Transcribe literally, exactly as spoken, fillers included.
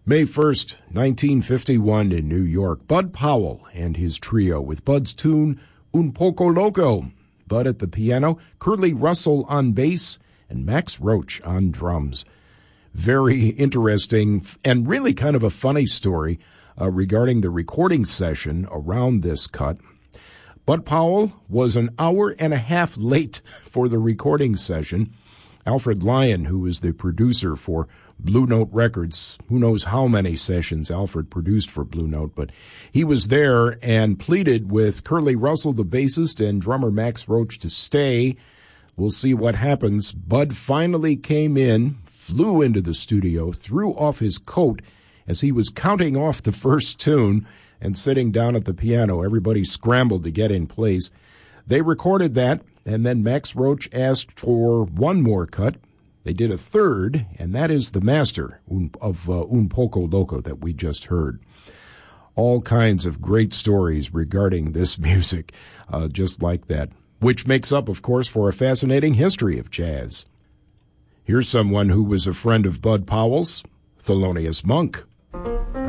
May first, nineteen fifty-one in New York, Bud Powell and his trio with Bud's tune, Un Poco Loco. Bud at the piano, Curly Russell on bass, and Max Roach on drums. Very interesting and really kind of a funny story uh, regarding the recording session around this cut. Bud Powell was an hour and a half late for the recording session. Alfred Lyon, who was the producer for Blue Note Records, who knows how many sessions Alfred produced for Blue Note, but he was there and pleaded with Curly Russell, the bassist, and drummer Max Roach to stay. We'll see what happens. Bud finally came in, flew into the studio, threw off his coat as he was counting off the first tune and sitting down at the piano. Everybody scrambled to get in place. They recorded that, and then Max Roach asked for one more cut. They did a third, and that is the master of uh, Un Poco Loco that we just heard. All kinds of great stories regarding this music, uh, just like that, which makes up, of course, for a fascinating history of jazz. Here's someone who was a friend of Bud Powell's, Thelonious Monk.